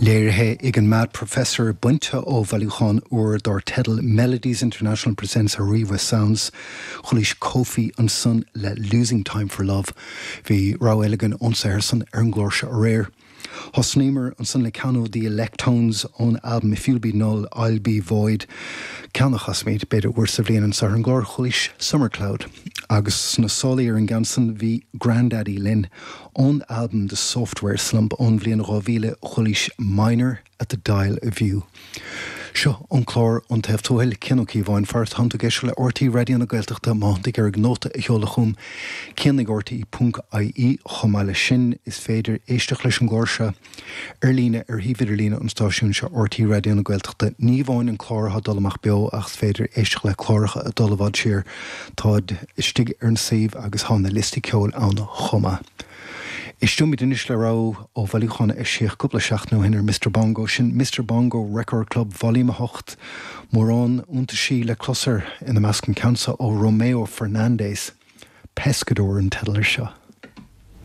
Léirthe ag an mad professor buinte ó Bhailiúchán uair dár tedal Melodies International presents a Riva Sounds chulis Kofi an son le Losing Time for Love hí rá eiligan onsa hersan an glóirse a réir. Hosnímer an son le cano the Electones on album If You'll Be Null, I'll Be Void. Canachas méid beidir uair sa bhliain an sar an glóir chulis Summer Cloud. Agus na sólaí an gansan hí Grandaddy Lynn on album The Software Slump on bhliain rávíle chulis Minor at the Dial of You. Seo an chlár an taobhtóil cinnocí bhain fart hantu geisio le ortaí radio na Gaeltachta máthnig ar gnóta a cheolachum cinnig ortaí.ie chomáile sin is féidir éisteach leis an glóirse lína ar hívidir lína an stáisiún se ortaí radio na Gaeltachta ní bhain an chlártha dolamach beo ach féidir éisteach le chláracha a dolamhad siar táid istig ar an saomh agus hána listí ceol anna chuma. Istúmid inis le rá ó Bhailiúchán is siach cúpla seach nó hinar Mr. Bongo sin Mr. Bongo Record Club Volume 8 mórán únta sí le closar ina meascan cansa ó Romeo Fernandez Pescador an tedal seo.